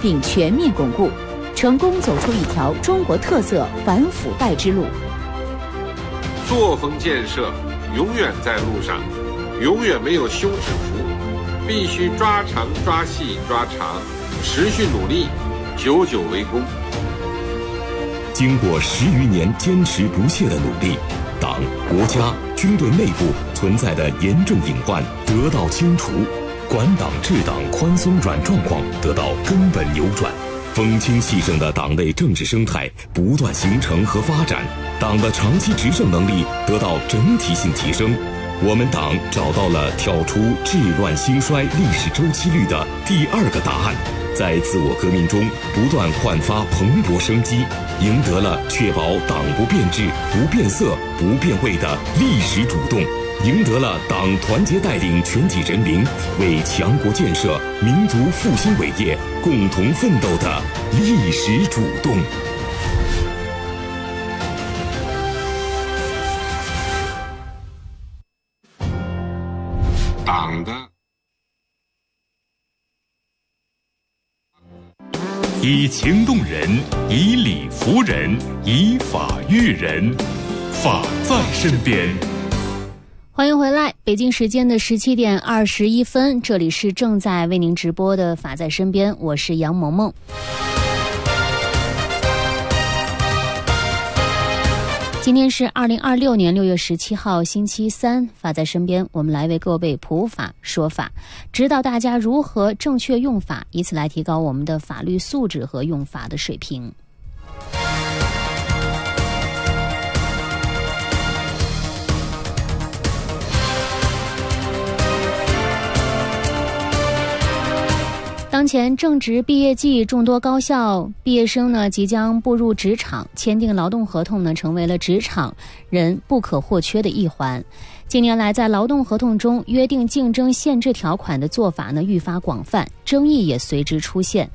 并全面巩固，成功走出一条中国特色反腐败之路。 作风建设永远在路上，永远没有休止符，必须抓长抓细抓长，持续努力，久久为功。 经过10余年坚持不懈的努力，党、国家、军队内部存在的严重隐患得到清除，管党治党宽松软状况得到根本扭转，风清气盛的党内政治生态不断形成和发展，党的长期执政能力得到整体性提升。我们党找到了跳出治乱兴衰历史周期率的第2个答案，在自我革命中不断焕发蓬勃生机，赢得了确保党不变质、不变色、不变味的历史主动，赢得了党团结带领全体人民为强国建设、民族复兴伟业共同奋斗的历史主动。 党的以情动人，以理服人，以法育人，法在身边。 欢迎回来，北京时间的17点21分，这里是正在为您直播的法在身边，我是杨萌萌。今天是2026年6月17号星期三，法在身边，我们来为各位普法说法，指导大家如何正确用法，以此来提高我们的法律素质和用法的水平。当前正值毕业季，众多高校毕业生呢即将步入职场，签订劳动合同呢成为了职场人不可或缺的一环。近年来，在劳动合同中约定竞争限制条款的做法呢愈发广泛，争议也随之出现。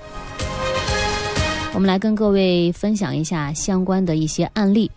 我们来跟各位分享一下相关的一些案例。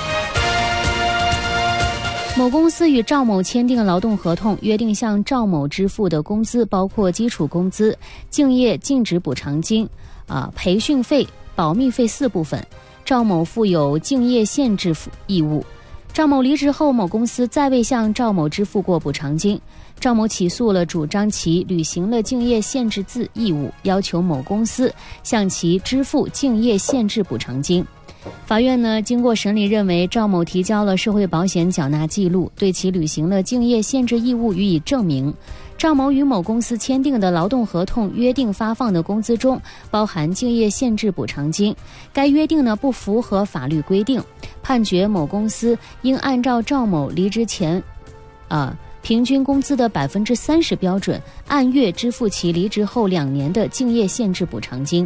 某公司与赵某签订劳动合同，约定向赵某支付的工资包括基础工资、敬业尽职补偿金、培训费、保密费4部分。赵某负有敬业限制义务。赵某离职后，某公司再未向赵某支付过补偿金。赵某起诉了，主张其履行了敬业限制义务，要求某公司向其支付敬业限制补偿金。法院呢，经过审理认为，赵某提交了社会保险缴纳记录，对其履行了敬业限制义务予以证明。赵某与某公司签订的劳动合同约定发放的工资中包含敬业限制补偿金，该约定呢不符合法律规定，判决某公司应按照赵某离职前平均工资的30%标准，按月支付其离职后2年的敬业限制补偿金。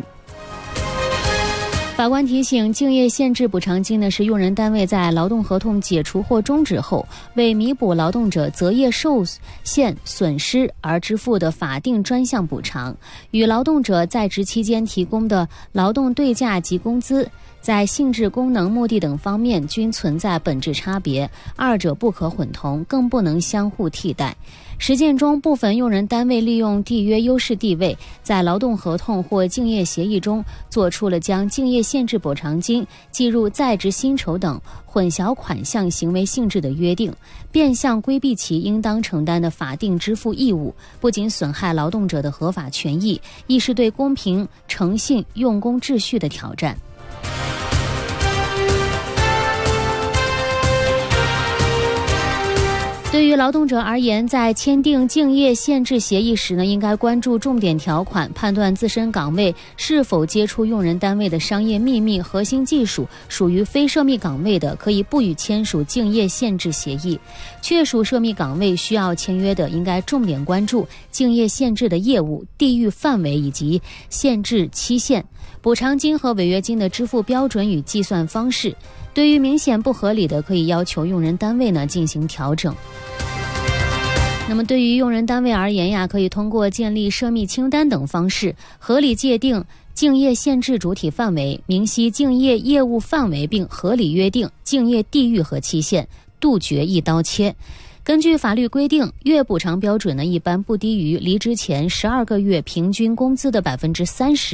法官提醒，敬业限制补偿金呢是用人单位在劳动合同解除或终止后，为弥补劳动者择业受限损失而支付的法定专项补偿，与劳动者在职期间提供的劳动对价及工资在性质、功能、目的等方面均存在本质差别，二者不可混同，更不能相互替代。实践中，部分用人单位利用缔约优势地位，在劳动合同或竞业协议中做出了将竞业限制补偿金计入在职薪酬等混淆款项行为性质的约定，变相规避其应当承担的法定支付义务，不仅损害劳动者的合法权益，亦是对公平、诚信、用工秩序的挑战。对于劳动者而言，在签订竞业限制协议时呢，应该关注重点条款，判断自身岗位是否接触用人单位的商业秘密、核心技术，属于非涉密岗位的，可以不予签署竞业限制协议；确属涉密岗位需要签约的，应该重点关注竞业限制的业务、地域范围以及限制期限、补偿金和违约金的支付标准与计算方式。对于明显不合理的，可以要求用人单位呢进行调整。那么对于用人单位而言呀，可以通过建立涉密清单等方式，合理界定竞业限制主体范围，明晰竞业业务范围，并合理约定竞业地域和期限，杜绝一刀切。根据法律规定，月补偿标准呢一般不低于离职前12个月平均工资的30%。